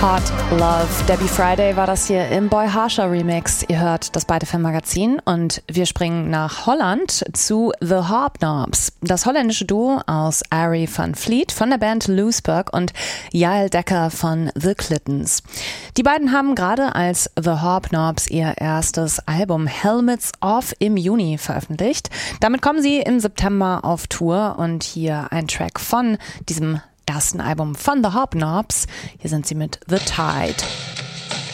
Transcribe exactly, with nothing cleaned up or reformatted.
Hot Love. Debbie Friday war das hier im Boy Harsher Remix. Ihr hört das Beide Film Magazin und wir springen nach Holland zu The Hobnobs. Das holländische Duo aus Arie van Vliet von der Band Loosberg und Jael Decker von The Clintons. Die beiden haben gerade als The Hobnobs ihr erstes Album Helmets Off im Juni veröffentlicht. Damit kommen sie im September auf Tour und hier ein Track von diesem ersten Album von The Hobnobs. Hier sind sie mit The Tide.